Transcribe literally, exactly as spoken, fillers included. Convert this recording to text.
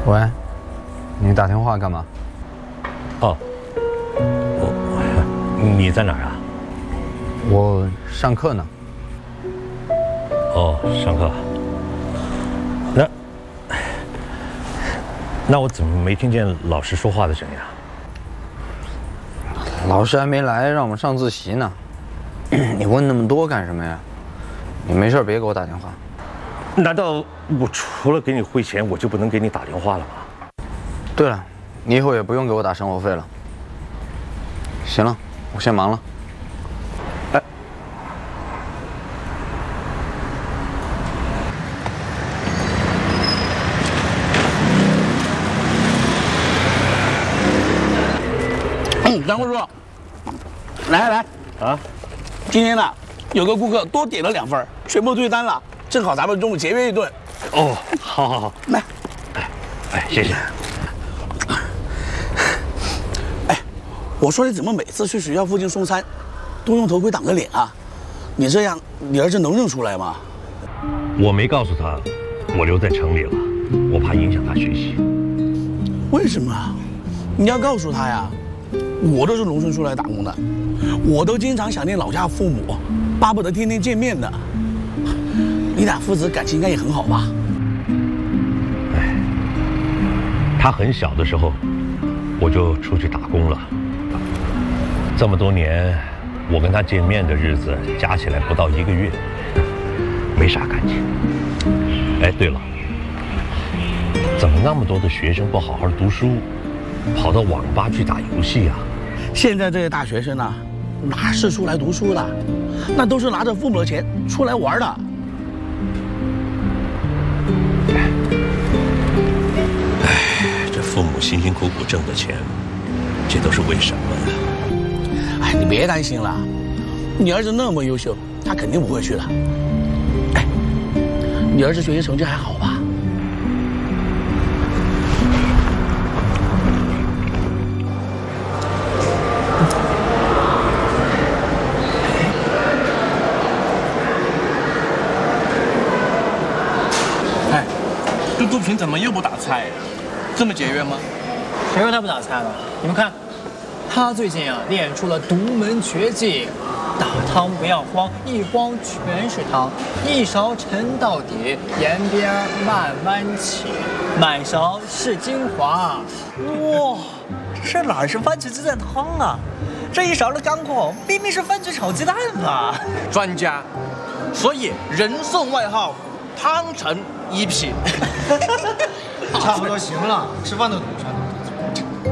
喂，你打电话干嘛？ 哦，我你在哪儿啊？ 我上课呢。 哦，上课。那那我怎么没听见老师说话的声音啊？ 老师还没来，让我们上自习呢。你问那么多干什么呀？你没事别给我打电话。 难道我除了给你汇钱，我就不能给你打电话了吗？ 对了，你以后也不用给我打生活费了。行了，我先忙了。 哎， 嗯，张顾叔，来来啊，今天呢有个顾客多点了两份，全部退单了，正好咱们中午节约一顿。 哦，好好好， 来， 哎哎，谢谢。 哎，我说你怎么每次去学校附近送餐，都用头盔挡着脸啊？你这样，你儿子能认出来吗？ 我没告诉他，我留在城里了，我怕影响他学习。 为什么？你要告诉他呀！我都是农村出来打工的，我都经常想念老家父母，巴不得天天见面的。你俩父子感情应该也很好吧？ 哎，他很小的时候，我就出去打工了。这么多年，我跟他见面的日子加起来不到一个月，没啥感情。哎，对了，怎么那么多的学生不好好读书，跑到网吧去打游戏啊？ 现在这些大学生啊，哪是出来读书的，那都是拿着父母的钱出来玩的。 哎，这父母辛辛苦苦挣的钱，这都是为什么呢？ 哎，你别担心了，你儿子那么优秀，他肯定不会去的。哎，你儿子学习成绩还好吧？ 这杜平怎么又不打菜呀？这么节约吗？ 谁说他不打菜了？你们看，他最近啊练出了独门绝技，打汤不要慌，一慌全是汤，一勺沉到底，沿边慢慢起，满勺是精华。 哇，这哪是番茄鸡蛋汤啊？这一勺的干货明明是番茄炒鸡蛋啊！ 专家，所以人送外号汤臣一品。 差不多行了，吃饭都堵上了。